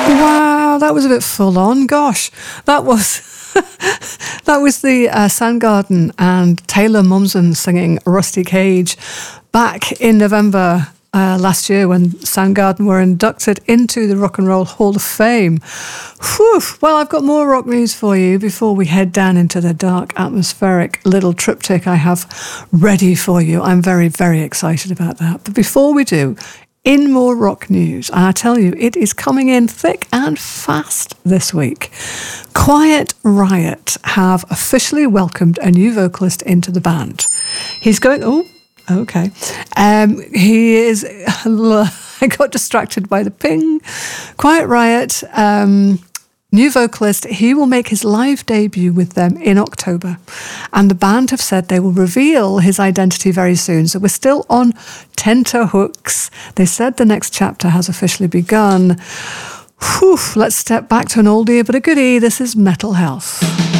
Wow, that was a bit full on. Gosh, that was that was the Soundgarden and Taylor Momsen singing Rusty Cage back in November last year when Soundgarden were inducted into the Rock and Roll Hall of Fame. Whew. Well, I've got more rock news for you before we head down into the dark, atmospheric little triptych I have ready for you. I'm very, very excited about that. But before we do, in more rock news, and I tell you, it is coming in thick and fast this week. Quiet Riot have officially welcomed a new vocalist into the band. He's going... Oh, okay. He is... I got distracted by the ping. Quiet Riot... new vocalist, he will make his live debut with them in October. And the band have said they will reveal his identity very soon. So we're still on tenterhooks. They said the next chapter has officially begun. Whew, let's step back to an oldie but a goodie. This is Metal Health.